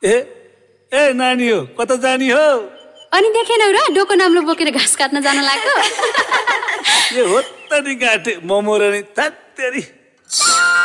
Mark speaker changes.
Speaker 1: ए ए नानी हो कता जानी हो
Speaker 2: अनि देखेनौ र डोको नाम्लो बोकेर घाँस काट्न जान लाग्यो
Speaker 1: ए हो त नि गाटे मोमो र नि तत्तेरी